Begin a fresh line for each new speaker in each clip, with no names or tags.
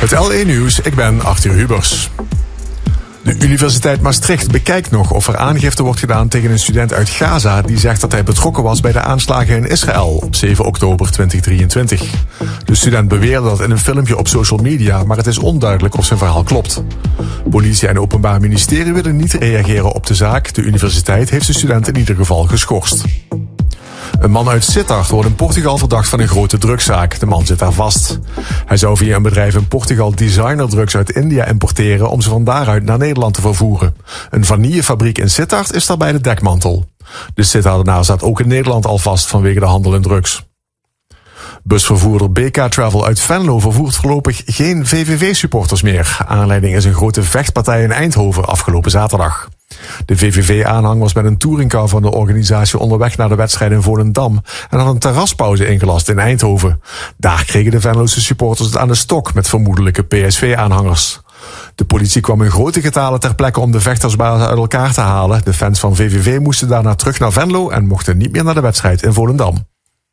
Het LE-nieuws, ik ben Arthur Hubers. De Universiteit Maastricht bekijkt nog of er aangifte wordt gedaan tegen een student uit Gaza die zegt dat hij betrokken was bij de aanslagen in Israël op 7 oktober 2023. De student beweerde dat in een filmpje op social media, maar het is onduidelijk of zijn verhaal klopt. Politie en Openbaar Ministerie willen niet reageren op de zaak. De universiteit heeft de student in ieder geval geschorst. Een man uit Sittard wordt in Portugal verdacht van een grote drugszaak. De man zit daar vast. Hij zou via een bedrijf in Portugal designerdrugs uit India importeren om ze van daaruit naar Nederland te vervoeren. Een vanillefabriek in Sittard is daarbij de dekmantel. De Sittard staat ook in Nederland al vast vanwege de handel in drugs. Busvervoerder BK Travel uit Venlo vervoert voorlopig geen VVV-supporters meer. Aanleiding is een grote vechtpartij in Eindhoven afgelopen zaterdag. De VVV-aanhang was met een touringcar van de organisatie onderweg naar de wedstrijd in Volendam en had een terraspauze ingelast in Eindhoven. Daar kregen de Venlose supporters het aan de stok met vermoedelijke PSV-aanhangers. De politie kwam in grote getalen ter plekke om de vechtersbazen uit elkaar te halen. De fans van VVV moesten daarna terug naar Venlo en mochten niet meer naar de wedstrijd in Volendam.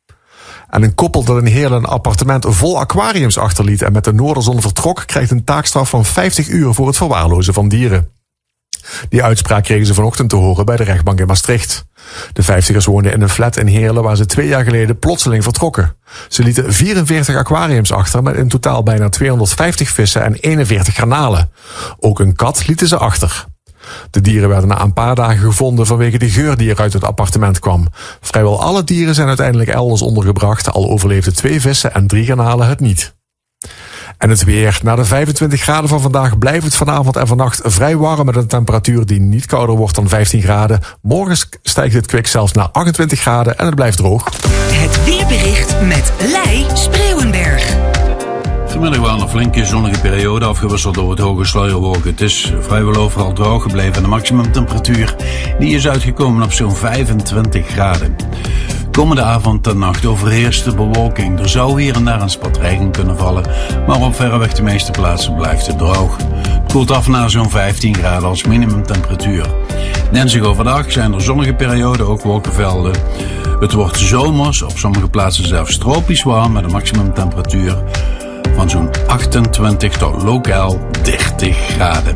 En een koppel dat in Heerlen een appartement vol aquariums achterliet en met de noorderzon vertrok, krijgt een taakstraf van 50 uur voor het verwaarlozen van dieren. Die uitspraak kregen ze vanochtend te horen bij de rechtbank in Maastricht. De 50ers woonden in een flat in Heerlen waar ze 2 jaar geleden plotseling vertrokken. Ze lieten 44 aquariums achter met in totaal bijna 250 vissen en 41 garnalen. Ook een kat lieten ze achter. De dieren werden na een paar dagen gevonden vanwege de geur die er uit het appartement kwam. Vrijwel alle dieren zijn uiteindelijk elders ondergebracht, al overleefden 2 vissen en 3 garnalen het niet. En het weer. Na de 25 graden van vandaag blijft het vanavond en vannacht vrij warm met een temperatuur die niet kouder wordt dan 15 graden. Morgen stijgt het kwik zelfs naar 28 graden en het blijft droog.
Het weerbericht met Lei Spreeuwenberg.
Vanmiddag waren een flinke zonnige periode afgewisseld door het hoge sluierwolken. Het is vrijwel overal droog gebleven en de maximumtemperatuur die is uitgekomen op zo'n 25 graden. Komende avond en nacht overheerst de bewolking. Er zou hier en daar een spat regen kunnen vallen, maar op verreweg de meeste plaatsen blijft het droog. Het koelt af naar zo'n 15 graden als minimumtemperatuur. Dinsdag overdag zijn er zonnige perioden, ook wolkenvelden. Het wordt zomers, op sommige plaatsen zelfs tropisch warm met een maximumtemperatuur van zo'n 28 tot lokaal 30 graden.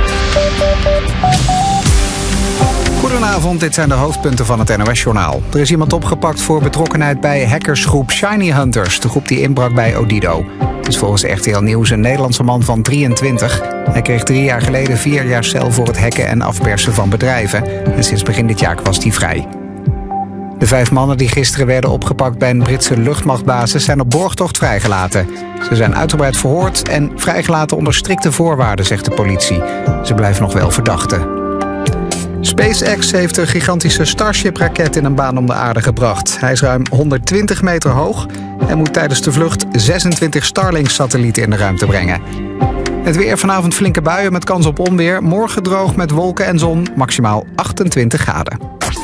Goedenavond, dit zijn de hoofdpunten van het NOS-journaal. Er is iemand opgepakt voor betrokkenheid bij hackersgroep Shiny Hunters, de groep die inbrak bij Odido. Het is volgens RTL Nieuws een Nederlandse man van 23. Hij kreeg 3 jaar geleden 4 jaar cel voor het hacken en afpersen van bedrijven. En sinds begin dit jaar was hij vrij. De 5 mannen die gisteren werden opgepakt bij een Britse luchtmachtbasis zijn op borgtocht vrijgelaten. Ze zijn uitgebreid verhoord en vrijgelaten onder strikte voorwaarden, zegt de politie. Ze blijven nog wel verdachten. SpaceX heeft de gigantische Starship-raket in een baan om de aarde gebracht. Hij is ruim 120 meter hoog en moet tijdens de vlucht 26 Starlink-satellieten in de ruimte brengen. Het weer: vanavond flinke buien met kans op onweer. Morgen droog met wolken en zon, maximaal 28 graden.